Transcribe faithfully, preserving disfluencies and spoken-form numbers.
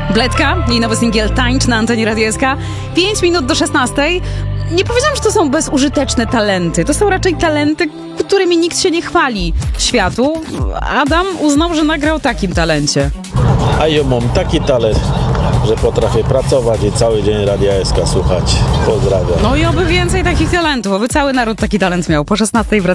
Bledka, jej nowy singiel Tańcz na antenie Radia S K. Pięć minut do szesnastej. Nie powiedziałam, że to są bezużyteczne talenty. To są raczej talenty, którymi nikt się nie chwali światu. Adam uznał, że nagrał o takim talencie. A ja mam taki talent, że potrafię pracować i cały dzień Radia S K słuchać. Pozdrawiam. No i oby więcej takich talentów, oby cały naród taki talent miał. Po szesnastej wracamy.